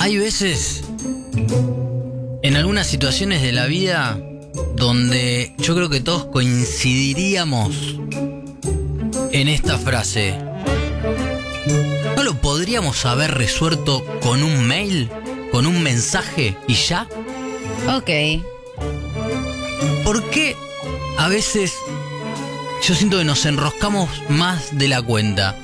Hay veces, en algunas situaciones de la vida, donde yo creo que todos coincidiríamos en esta frase. ¿No lo podríamos haber resuelto con un mail, con un mensaje y ya? Ok. ¿Por qué a veces yo siento que nos enroscamos más de la cuenta?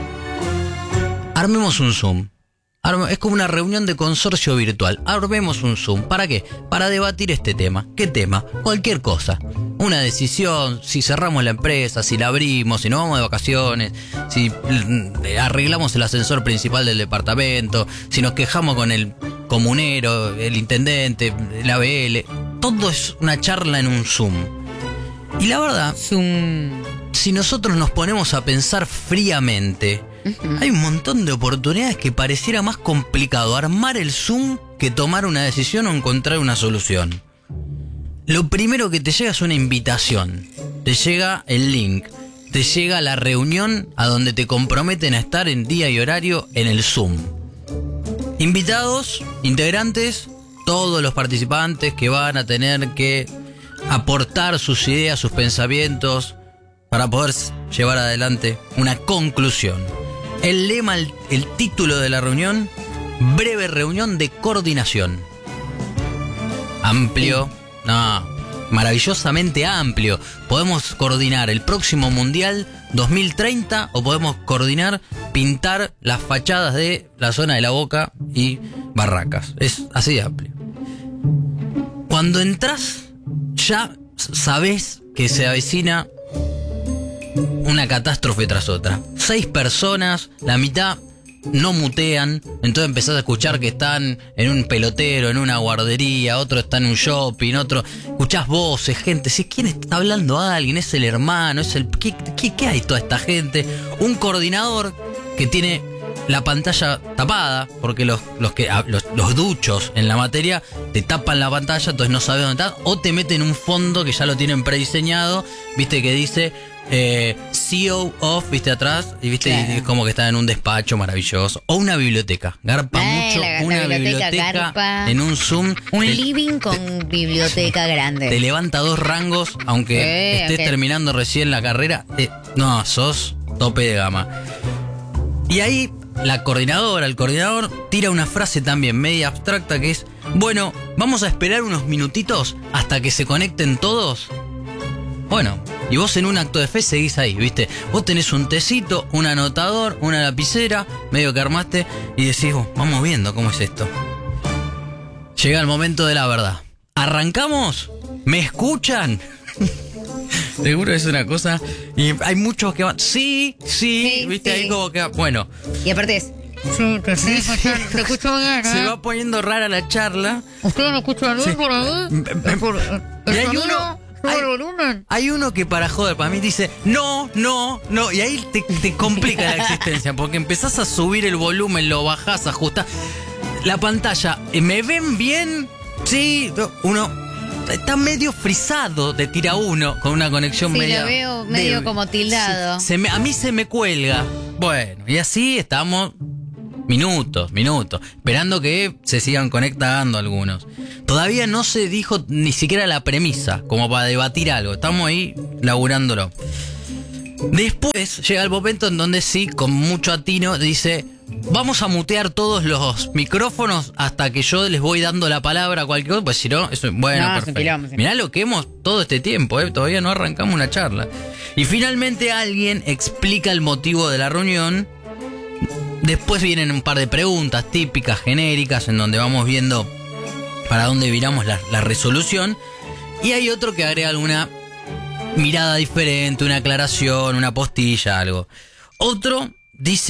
Armemos un Zoom. Es como una reunión de consorcio virtual. Armemos un Zoom. ¿Para qué? Para debatir este tema. ¿Qué tema? Cualquier cosa. Una decisión, si cerramos la empresa, si la abrimos, si nos vamos de vacaciones, si arreglamos el ascensor principal del departamento, si nos quejamos con el comunero, el intendente, el ABL. Todo es una charla en un Zoom. Y la verdad, si nosotros nos ponemos a pensar fríamente, hay un montón de oportunidades que pareciera más complicado armar el Zoom que tomar una decisión o encontrar una solución. Lo primero que te llega es una invitación. Te llega el link. Te llega la reunión a donde te comprometen a estar en día y horario en el Zoom. Invitados, integrantes, todos los participantes que van a tener que aportar sus ideas, sus pensamientos para poder llevar adelante una conclusión. El lema, el título de la reunión: breve reunión de coordinación. Amplio, maravillosamente amplio. Podemos coordinar el próximo Mundial 2030 o podemos coordinar pintar las fachadas de la zona de La Boca y Barracas. Es así de amplio. Cuando entras, ya sabés que se avecina una catástrofe tras otra. 6 personas, la mitad no mutean, entonces empezás a escuchar que están en un pelotero, en una guardería, otro está en un shopping, otro... Escuchás voces, gente, si ¿quién está hablando a alguien? ¿Es el hermano? ¿Es el... ¿Qué hay toda esta gente? Un coordinador que tiene la pantalla tapada, porque los duchos en la materia te tapan la pantalla, entonces no sabes dónde estás, o te meten un fondo que ya lo tienen prediseñado, viste, que dice CEO of, viste, atrás, y viste, claro. Y es como que está en un despacho maravilloso, o una biblioteca, garpa mucho una biblioteca garpa, en un Zoom, un living con biblioteca grande, te levanta 2 rangos, aunque estés terminando recién la carrera, no, sos tope de gama. Y ahí la coordinadora, el coordinador tira una frase también media abstracta que es: bueno, vamos a esperar unos minutitos hasta que se conecten todos. Bueno, y vos en un acto de fe seguís ahí, ¿viste? Vos tenés un tecito, un anotador, una lapicera, medio que armaste, y decís, vamos viendo cómo es esto. Llega el momento de la verdad. ¿Arrancamos? ¿Me escuchan? Seguro es una cosa. Y hay muchos que van. Sí, viste, ahí como que. Bueno. Y aparte es. Sí, te escucho bien, Se va poniendo rara la charla. ¿Ustedes me escuchan bien por ahí? Y hay uno. Hay uno que para joder, para mí dice no, y ahí te complica la existencia, porque empezás a subir el volumen, lo bajás, ajustás la pantalla. ¿Me ven bien? Sí, uno está medio frisado, te tira uno con una conexión media. Sí, lo veo medio como tildado. Sí, a mí se me cuelga. Bueno, y así estamos minutos, esperando que se sigan conectando algunos. Todavía no se dijo ni siquiera la premisa, como para debatir algo. Estamos ahí laburándolo. Después llega el momento en donde sí, con mucho atino, dice: vamos a mutear todos los micrófonos hasta que yo les voy dando la palabra a cualquier cosa, pues si no, eso es bueno, no, perfecto. Mirá lo que hemos todo este tiempo, todavía no arrancamos una charla. Y finalmente alguien explica el motivo de la reunión. Después vienen un par de preguntas típicas, genéricas, en donde vamos viendo para dónde viramos la resolución. Y hay otro que agrega alguna mirada diferente, una aclaración, una postilla, algo. Otro dice